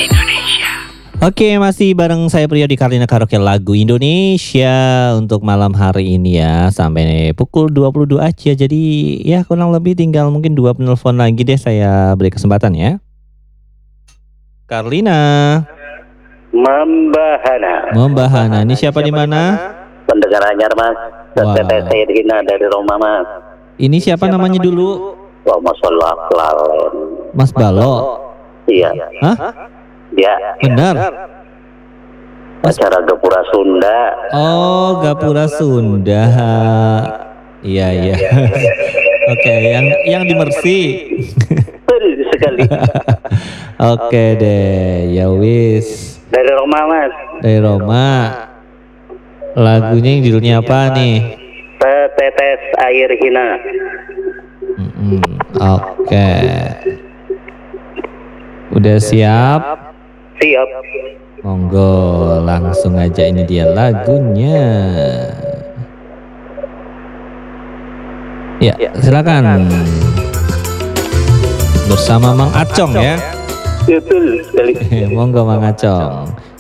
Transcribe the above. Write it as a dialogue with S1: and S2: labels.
S1: Indonesia.
S2: Oke, masih bareng saya Priyo di Karlina Karaoke Lagu Indonesia untuk malam hari ini ya. Sampai pukul 22 aja. Jadi ya kurang lebih tinggal mungkin 2 penelpon lagi deh, saya beri kesempatan ya. Karlina. Membahana. Ini siapa di mana?
S3: Pendengar Anyar Mas.
S2: Wah.
S3: Teteh Sayyidina dari Roma Mas.
S2: Ini siapa namanya dulu?
S3: Allahumma sholli ala
S2: Mas Balo.
S3: Iya.
S2: Hah?
S3: Ya.
S2: Benar.
S3: Acara Gapura Sunda.
S2: Oh, Gapura Sunda. Iya. Oke, yang di Mercy.
S3: Betul sekali.
S2: Oke deh, ya wis.
S3: Dari Roma Mas.
S2: Dari Roma. Lagunya yang judulnya apa nih?
S3: Setetes air hina.
S2: Oke. Udah siap?
S3: Siap.
S2: Monggo, langsung aja, ini dia lagunya. Ya, silakan. Bersama Mang Acong ya.
S3: Betul sekali.
S2: Monggo Mang Acong.